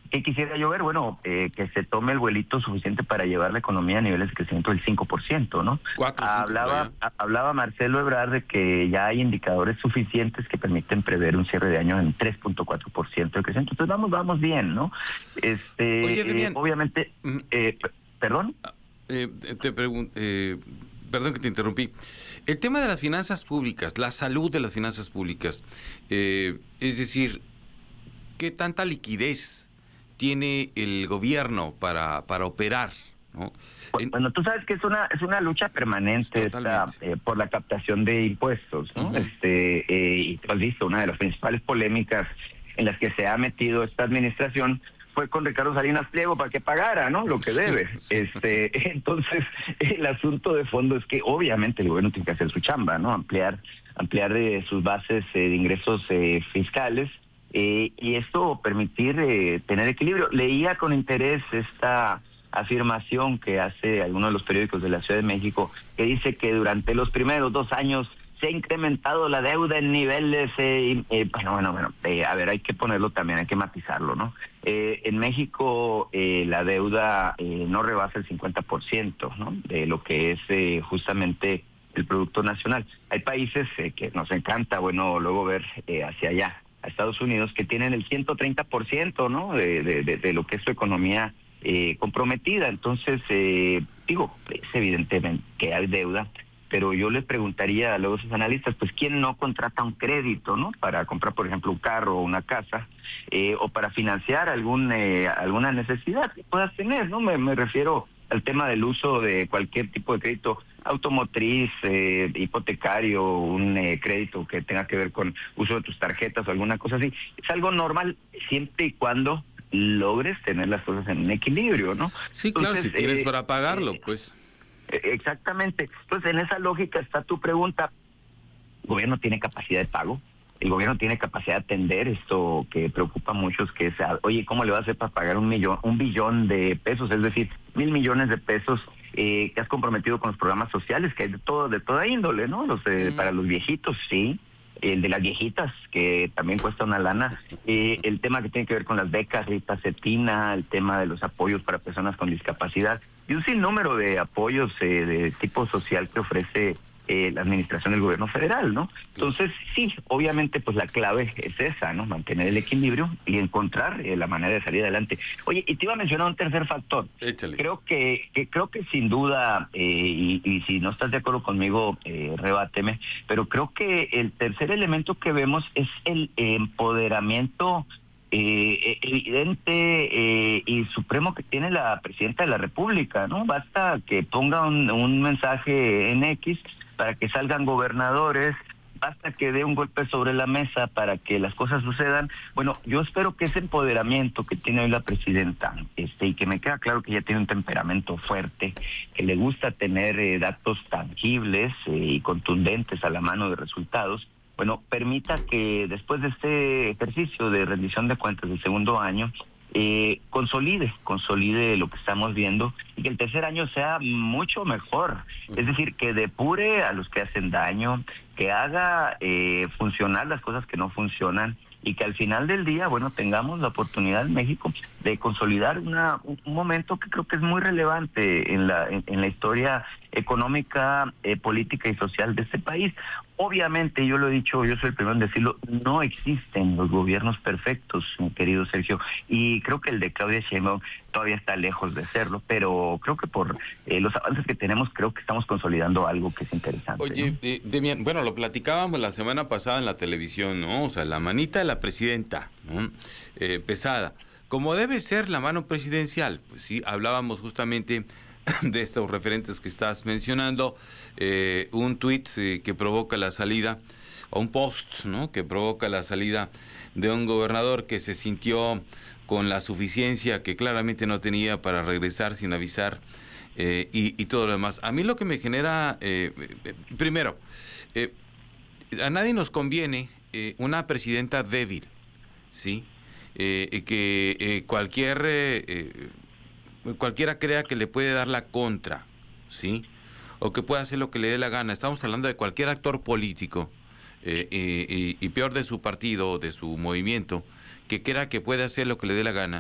¿Qué quisiera yo ver? Bueno, que se tome el vuelito suficiente para llevar la economía a niveles de crecimiento del 5%, ¿no? 4 o 5 por allá. Hablaba Marcelo Ebrard de que ya hay indicadores suficientes que permiten prever un cierre de año en 3.4% de crecimiento. Entonces vamos bien, ¿no? Oye, Demian, Obviamente, ¿perdón? Te pregunto, perdón que te interrumpí. El tema de las finanzas públicas, la salud de las finanzas públicas, es decir, ¿qué tanta liquidez tiene el gobierno para operar, ¿no? Bueno, tú sabes que es una lucha permanente por la captación de impuestos, ¿no? Uh-huh. Y tú has visto, una de las principales polémicas en las que se ha metido esta administración fue con Ricardo Salinas Pliego para que pagara, ¿no? Lo que debe. Entonces, el asunto de fondo es que obviamente el gobierno tiene que hacer su chamba, ¿no? Ampliar sus bases de ingresos fiscales. Y esto permitir tener equilibrio. Leía con interés esta afirmación que hace alguno de los periódicos de la Ciudad de México, que dice que durante los primeros 2 años se ha incrementado la deuda en niveles, a ver, hay que ponerlo también, hay que matizarlo, ¿no? En México la deuda no rebasa el 50%, ¿no? De lo que es justamente el Producto Nacional. Hay países que nos encanta, luego ver hacia allá, a Estados Unidos, que tienen el 130%, ¿no? De lo que es su economía comprometida. Entonces, es evidentemente que hay deuda, pero yo les preguntaría a luego a sus analistas, pues, ¿quién no contrata un crédito, ¿no? Para comprar, por ejemplo, un carro o una casa, o para financiar alguna necesidad que puedas tener, ¿no? Me refiero al tema del uso de cualquier tipo de crédito automotriz, hipotecario, un crédito que tenga que ver con uso de tus tarjetas o alguna cosa así. Es algo normal siempre y cuando logres tener las cosas en un equilibrio, ¿no? Sí, entonces, claro, si tienes para pagarlo, pues. Exactamente. Entonces, en esa lógica está tu pregunta. ¿El gobierno tiene capacidad de pago? El gobierno tiene capacidad de atender esto que preocupa a muchos, que es, oye, ¿cómo le va a hacer para pagar un billón de pesos? Es decir, 1,000 millones de pesos que has comprometido con los programas sociales, que hay de toda índole, ¿no? Para los viejitos, sí. El de las viejitas, que también cuesta una lana. El tema que tiene que ver con las becas, Rita Cetina, el tema de los apoyos para personas con discapacidad, y un sinnúmero de apoyos de tipo social que ofrece la administración del gobierno federal, ¿no? Entonces, sí, obviamente, pues la clave es esa, ¿no? Mantener el equilibrio y encontrar la manera de salir adelante. Oye, y te iba a mencionar un tercer factor. Échale. Creo que sin duda, y si no estás de acuerdo conmigo, rebáteme, pero creo que el tercer elemento que vemos es el empoderamiento evidente y supremo que tiene la presidenta de la República, ¿no? Basta que ponga un mensaje en X para que salgan gobernadores, basta que dé un golpe sobre la mesa para que las cosas sucedan. Bueno, yo espero que ese empoderamiento que tiene hoy la presidenta, y que me queda claro que ella tiene un temperamento fuerte, que le gusta tener datos tangibles y contundentes a la mano de resultados, bueno, permita que después de este ejercicio de rendición de cuentas del segundo año, consolide lo que estamos viendo y que el tercer año sea mucho mejor. Es decir, que depure a los que hacen daño, que haga funcionar las cosas que no funcionan y que al final del día, tengamos la oportunidad en México de consolidar un momento que creo que es muy relevante en la historia económica, política y social de este país. Obviamente, yo lo he dicho, yo soy el primero en decirlo, no existen los gobiernos perfectos, mi querido Sergio, y creo que el de Claudia Sheinbaum todavía está lejos de serlo, pero creo que por los avances que tenemos, creo que estamos consolidando algo que es interesante. Oye, ¿no? Demian, lo platicábamos la semana pasada en la televisión, ¿no? O sea, la manita de la presidenta, ¿no? Pesada, como debe ser la mano presidencial. Pues sí, hablábamos justamente de estos referentes que estás mencionando, un tuit que provoca la salida, o un post, ¿no? Que provoca la salida de un gobernador que se sintió con la suficiencia que claramente no tenía para regresar sin avisar, y todo lo demás. A mí lo que me genera, primero, a nadie nos conviene una presidenta débil, ¿sí? Que cualquiera crea que le puede dar la contra, ¿sí? O que pueda hacer lo que le dé la gana. Estamos hablando de cualquier actor político, y peor de su partido o de su movimiento, que crea que puede hacer lo que le dé la gana